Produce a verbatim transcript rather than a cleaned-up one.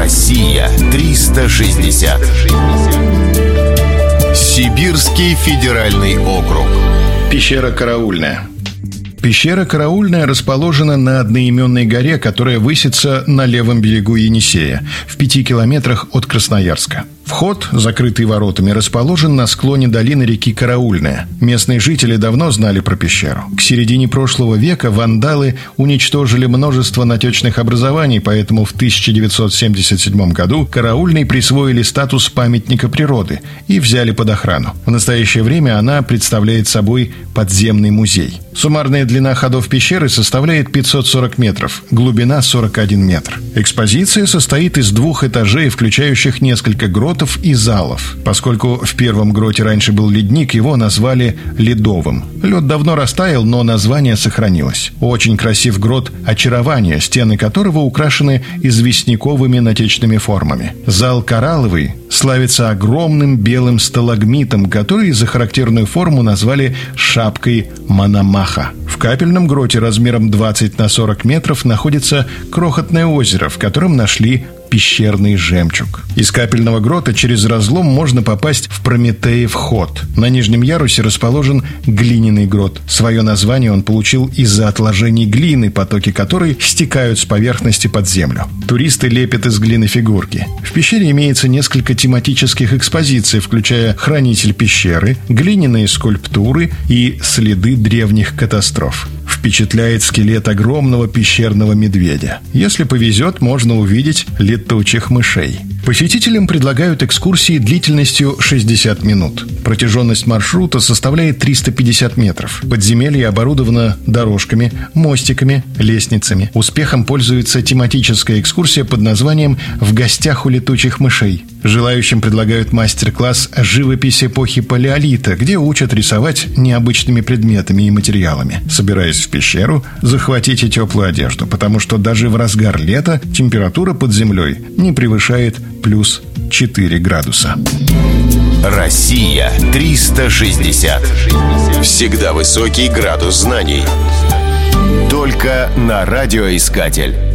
Россия триста шестьдесят. Сибирский федеральный округ. Пещера Караульная. Пещера Караульная расположена на одноименной горе, которая высится на левом берегу Енисея, в пяти километрах от Красноярска. Вход, закрытый воротами, расположен на склоне долины реки Караульная. Местные жители давно знали про пещеру. К середине прошлого века вандалы уничтожили множество натечных образований, поэтому в тысяча девятьсот семьдесят седьмом году Караульной присвоили статус памятника природы и взяли под охрану. В настоящее время она представляет собой подземный музей. Суммарная длина ходов пещеры составляет пятьсот сорок метров, глубина сорок один метр. Экспозиция состоит из двух этажей, включающих несколько гротов и залов. Поскольку в первом гроте раньше был ледник, его назвали Ледовым. Лед давно растаял, но название сохранилось. Очень красив грот Очарования, стены которого украшены известняковыми натечными формами. Зал Коралловый славится огромным белым сталагмитом, который за характерную форму назвали шапкой Мономаха. В капельном гроте размером двадцать на сорок метров находится крохотное озеро, в котором нашли пещерный жемчуг. Из капельного грота через разлом можно попасть в Прометеев ход. На нижнем ярусе расположен глиняный грот. Свое название он получил из-за отложений глины, потоки которой стекают с поверхности под землю. Туристы лепят из глины фигурки. В пещере имеется несколько тематических экспозиций, включая хранитель пещеры, глиняные скульптуры и следы древних катастроф. Впечатляет скелет огромного пещерного медведя. Если повезет, можно увидеть летучих мышей. Посетителям предлагают экскурсии длительностью шестьдесят минут. Протяженность маршрута составляет триста пятьдесят метров. Подземелье оборудовано дорожками, мостиками, лестницами. Успехом пользуется тематическая экскурсия под названием «В гостях у летучих мышей». Желающим предлагают мастер-класс «Живопись эпохи Палеолита», где учат рисовать необычными предметами и материалами. Собираясь в пещеру, захватите теплую одежду, потому что даже в разгар лета температура под землей не превышает плюс четыре градуса. Россия триста шестьдесят. Всегда высокий градус знаний. Только на радиоискатель.